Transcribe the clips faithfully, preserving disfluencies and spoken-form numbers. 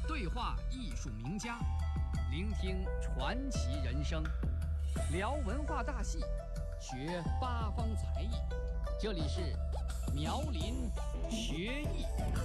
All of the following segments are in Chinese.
对话艺术名家，聆听传奇人生，聊文化大戏，学八方才艺。这里是苗林学艺。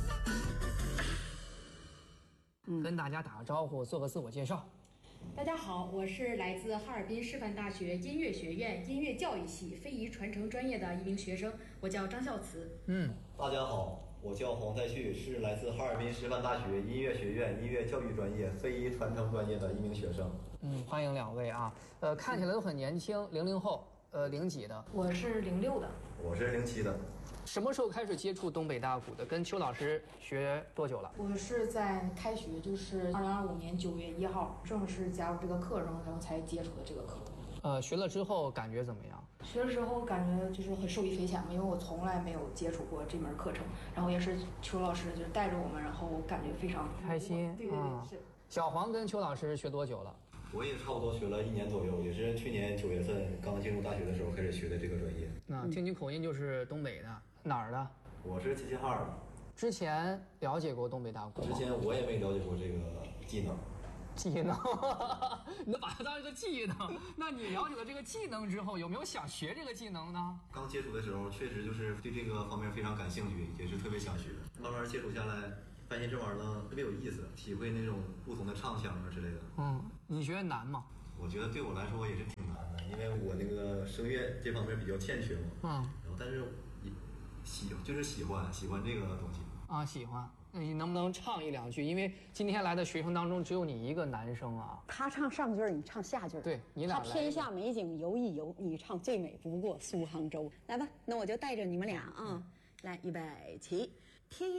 嗯，跟大家打个招呼，做个自我介绍。 大家好，我是来自哈尔滨师范大学音乐学院音乐教育系非遗传承专业的一名学生，我叫张孝慈。 嗯，大家好，我叫黄在旭，是来自哈尔滨师范大学音乐学院音乐教育专业非遗传承专业的一名学生。 嗯，欢迎两位啊，呃，看起来都很年轻，零零后，呃，零几的？ 我是零六的。 我是零七的。 什么时候开始接触东北大鼓的？跟邱老师学多久了？ 我是在开学，就是二零二五年九月一号正式加入这个课程，然后才接触的这个课。 呃，学了之后感觉怎么样？ 学了之后感觉就是很受益匪浅嘛，因为我从来没有接触过这门课程，然后也是邱老师就是带着我们，然后我感觉非常开心。 对对对， 嗯、 是。 小黄跟邱老师学多久了？ 我也差不多学了一年左右，也是去年九月份刚进入大学的时候开始学的这个专业。 那听你口音就是东北的，哪儿的？ 我是齐齐哈尔的。 之前了解过东北大鼓吗？ 之前我也没了解过这个技能。 技能，你都把它当一个技能。那你了解了这个技能之后，有没有想学这个技能呢？ 刚接触的时候，确实就是对这个方面非常感兴趣，也是特别想学。慢慢接触下来，发现这玩意儿呢特别有意思，体会那种不同的唱腔啊之类的。 嗯，你觉得难吗？ 我觉得对我来说也是挺难的，因为我那个声乐这方面比较欠缺嘛。嗯，然后但是也喜就是喜欢喜欢这个东西啊，喜欢。那你能不能唱一两句？因为今天来的学生当中只有你一个男生啊。 他唱上句儿，你唱下句儿。 对，你俩来。 他天下美景游一游，你唱最美不过苏杭州。来吧，那我就带着你们俩啊，来，预备起，天。